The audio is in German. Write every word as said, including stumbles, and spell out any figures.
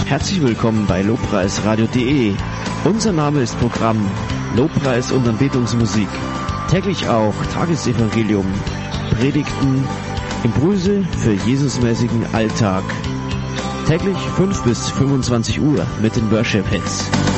Herzlich willkommen bei lobpreisradio punkt de. Unser Name ist Programm Lobpreis und Anbetungsmusik. Täglich auch Tagesevangelium, Predigten, Impulse für Jesusmäßigen Alltag. Täglich fünf bis fünfundzwanzig Uhr mit den Worship Hits.